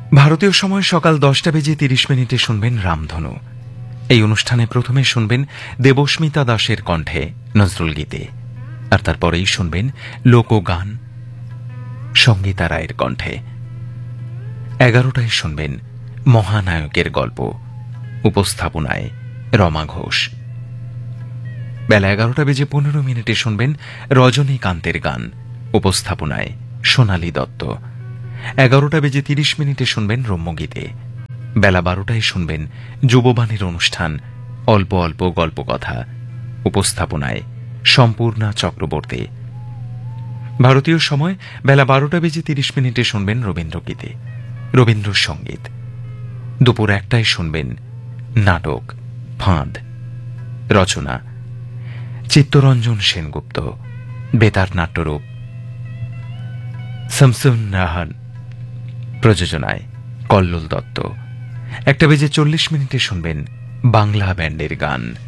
ভারতীয় সময় সকাল 10:30 শুনবেন রামধনু। এই অনুষ্ঠানে প্রথমে শুনবেন দেবস্মিতা দাসের কণ্ঠে নজরুল গীতে, আর তারপরেই শুনবেন লোকগান সঙ্গীতা রায়ের কণ্ঠে। 11টায় শুনবেন মহানায়কের গল্প, উপস্থাপনায় রমা ঘোষ। বেলা 11:15 শুনবেন রজনীকান্তের গান, উপস্থাপনায় সোনালী দত্ত। 11:30 শুনবেন রম্যগীতে। বেলা 12টায় শুনবেন যুববাণীর অনুষ্ঠান অল্প অল্প গল্প কথা, উপস্থাপনায় সম্পূর্ণা চক্রবর্তী। ভারতীয় সময় বেলা 12:30 শুনবেন রবীন্দ্রগীতে, রবীন্দ্রসঙ্গীত। দুপুর 1টায় শুনবেন নাটক ফাঁদ, রচনা চিত্তরঞ্জন সেনগুপ্ত, বেতার নাট্যরূপ শামসুন নাহার, প্রযোজনায় কল্লোল দত্ত। 1:40 শুনবেন বাংলা ব্যান্ডের গান।